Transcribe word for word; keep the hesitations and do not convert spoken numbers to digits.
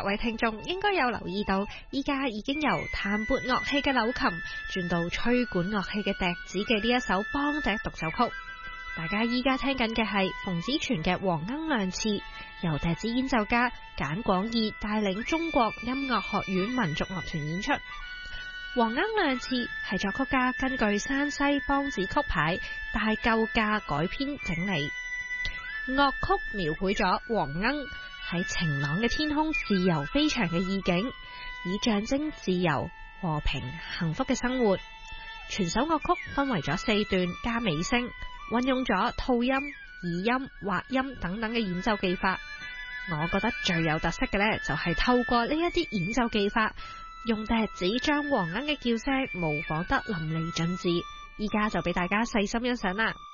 位聽眾應該有留意到，依家已經由彈撥樂器嘅柳琴轉到吹管樂器嘅笛子嘅呢一首梆笛獨奏曲。大家依家聽緊嘅係馮子全嘅《黃鶯亮翅》，由笛子演奏家簡廣義帶領中國音樂學院民族樂團演出。《黃鶯亮翅》係作曲家根據山西梆子曲牌大救駕改編整理，樂曲描繪咗黃鶯喺晴朗嘅天空自由飛翔嘅意境，以象徵自由、和平、幸福嘅生活。全首樂曲分為咗四段加尾聲，運用咗套音、移音、滑音等等嘅演奏技法。我覺得最有特色嘅呢，就係透過呢一啲演奏技法，用笛子將黃鶯嘅叫聲模仿得淋漓盡致。依家就俾大家細心欣賞啦。